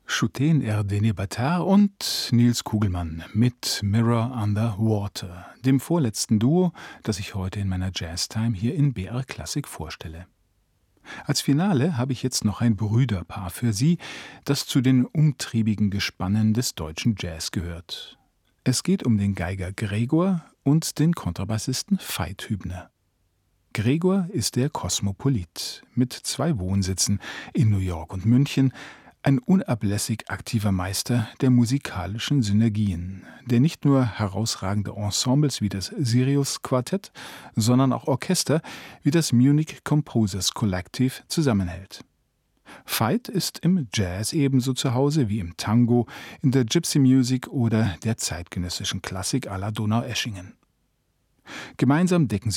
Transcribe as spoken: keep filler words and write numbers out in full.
Schuhten Erdene Batar und Nils Kugelmann mit Mirror Under Water, dem vorletzten Duo, das ich heute in meiner Jazztime hier in B R Klassik vorstelle. Als Finale habe ich jetzt noch ein Brüderpaar für Sie, das zu den umtriebigen Gespannen des deutschen Jazz gehört. Es geht um den Geiger Gregor und den Kontrabassisten Veit Hübner. Gregor ist der Kosmopolit mit zwei Wohnsitzen in New York und München, ein unablässig aktiver Meister der musikalischen Synergien, der nicht nur herausragende Ensembles wie das Sirius Quartett, sondern auch Orchester wie das Munich Composers Collective zusammenhält. Veit ist im Jazz ebenso zu Hause wie im Tango, in der Gypsy Music oder der zeitgenössischen Klassik à la Donaueschingen. Gemeinsam decken